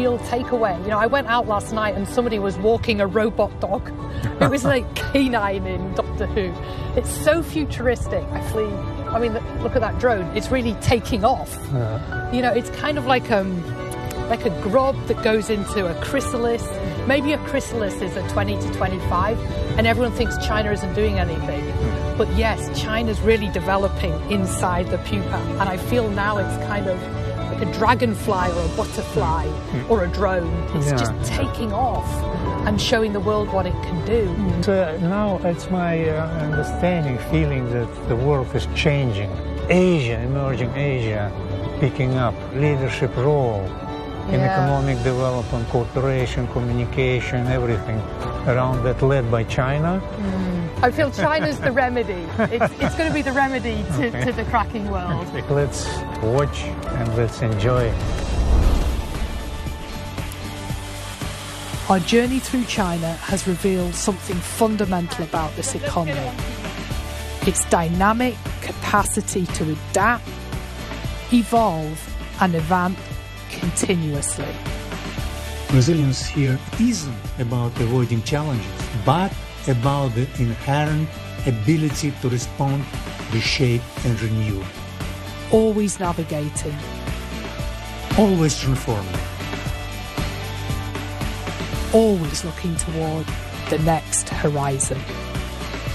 real takeaway. You know, I went out last night and somebody was walking a robot dog. It was like K9 in Doctor Who. It's so futuristic. I mean, look at that drone. It's really taking off. You know, it's kind of like a grub that goes into a chrysalis. Maybe a chrysalis is at 20 to 25, and everyone thinks China isn't doing anything. But yes, China's really developing inside the pupa, and I feel now it's kind of like a dragonfly or a butterfly or a drone. It's just taking off and showing the world what it can do. Now it's my understanding, feeling that the world is changing. Asia, emerging Asia, picking up leadership role in economic development, cooperation, communication, everything around that, led by China. I feel China's the remedy. It's going to be the remedy to the cracking world. Let's watch and let's enjoy. Our journey through China has revealed something fundamental about this economy. Its dynamic capacity to adapt, evolve and advance continuously. Resilience here isn't about avoiding challenges, but about the inherent ability to respond, reshape and renew. Always navigating. Always transforming. Always looking toward the next horizon.